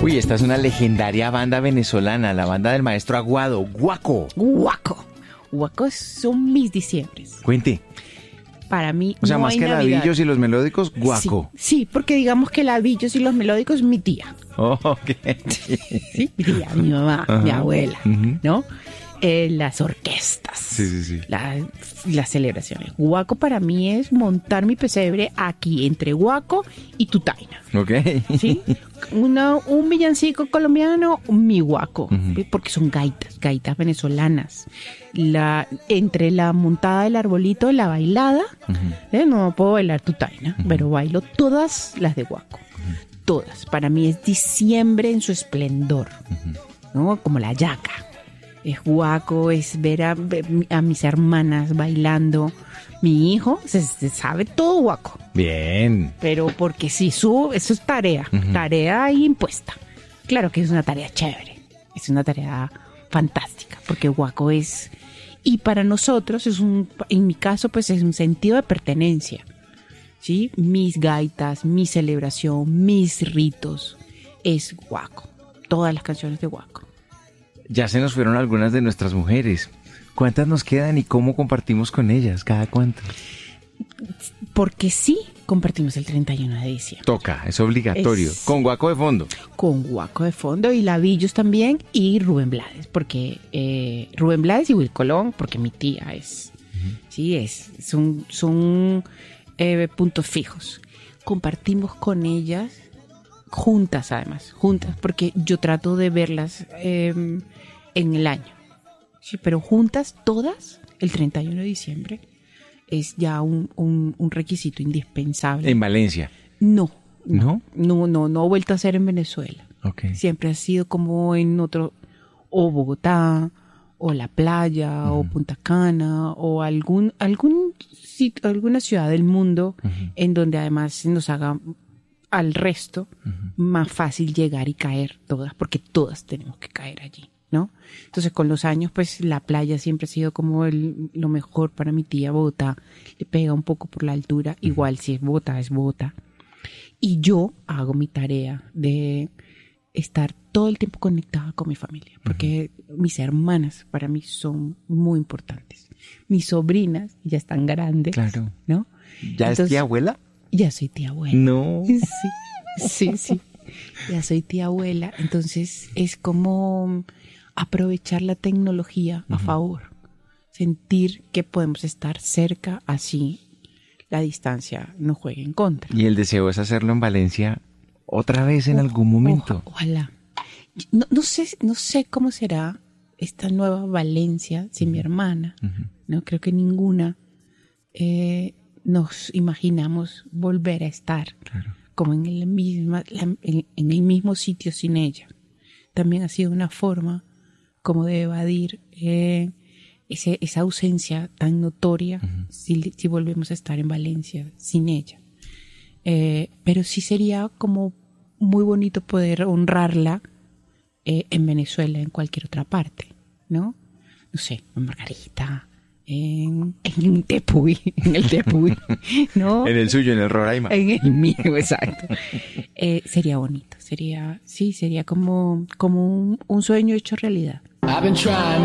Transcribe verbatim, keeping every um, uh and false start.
Uy, esta es una legendaria banda venezolana, la banda del maestro Aguado, Guaco. Guaco. Guaco son mis diciembres. Cuente. Para mí O sea, no más hay que Navidad. Lavillos y los melódicos, Guaco. Sí, sí, porque digamos que Lavillos y los melódicos, mi tía. Oh, ok. Sí, mi tía, mi mamá, Ajá. mi abuela, Ujú. ¿no? Eh, las orquestas. Sí, sí, sí. La- las celebraciones. Guaco para mí es montar mi pesebre aquí entre Guaco y Tutaina. Ok. ¿Sí? Una, un villancico colombiano, mi Guaco, Ujú. porque son gaitas, gaitas venezolanas. La, entre la montada del arbolito, la bailada, Ujú. ¿eh? No puedo bailar Tutaina, Ujú. pero bailo todas las de Guaco. Todas. Para mí es diciembre en su esplendor, ¿no? Como la yaca. Es Guaco, es ver a, a mis hermanas bailando. Mi hijo se, se sabe todo Guaco. Bien. Pero porque si su, eso es tarea, Ujú. tarea ahí impuesta. Claro que es una tarea chévere, es una tarea fantástica, porque Guaco es, y para nosotros es un, en mi caso pues es un sentido de pertenencia, ¿sí? Mis gaitas, mi celebración, mis ritos, es Guaco, todas las canciones de Guaco. Ya se nos fueron algunas de nuestras mujeres. ¿Cuántas nos quedan y cómo compartimos con ellas? ¿Cada cuánto? Porque sí compartimos el treinta y uno de diciembre. Toca, es obligatorio. Es- Con Guaco de fondo. Con Guaco de fondo y Lavillos también y Rubén Blades, porque eh, Rubén Blades y Will Colón, porque mi tía es, sí, es, son, son eh, puntos fijos. Compartimos con ellas juntas además, juntas, porque yo trato de verlas eh, en el año, sí, pero juntas todas el treinta y uno de diciembre es ya un, un, un requisito indispensable. En Valencia. No, ¿No? no, no, no he vuelto a hacer en Venezuela. Ok. Siempre ha sido como en otro, o Bogotá, o la playa, o Punta Cana, o algún, algún sitio, alguna ciudad del mundo Ujú. en donde además nos haga al resto Ujú. más fácil llegar y caer todas, porque todas tenemos que caer allí, ¿no? Entonces con los años pues la playa siempre ha sido como el, lo mejor para mi tía. Bogotá le pega un poco por la altura, igual si es Bogotá es Bogotá. Y yo hago mi tarea de estar todo el tiempo conectada con mi familia, porque mis hermanas para mí son muy importantes. Mis sobrinas ya están grandes, Claro. ¿no? ¿Ya Entonces, es tía abuela? Ya soy tía abuela. No. Sí, sí, sí. Ya soy tía abuela. Entonces es como aprovechar la tecnología a favor. Sentir que podemos estar cerca, así la distancia nos juegue en contra. Y el deseo es hacerlo en Valencia otra vez en algún momento. Oja- ojalá. No, no sé, no sé cómo será esta nueva Valencia sin mi hermana. Ujú. No creo que ninguna eh, nos imaginamos volver a estar Claro. como en el, misma, la- en, en el mismo sitio sin ella. También ha sido una forma como de evadir eh, ese, esa ausencia tan notoria si, si volvemos a estar en Valencia sin ella. Eh, pero sí sería como muy bonito poder honrarla eh, en Venezuela, en cualquier otra parte, ¿no? No sé, en Margarita, en, en Tepuy, en el Tepuy, ¿no? En el suyo, en el Roraima. En el mío, exacto. Eh, sería bonito, sería, sí, sería como, como un, un sueño hecho realidad. I've been trying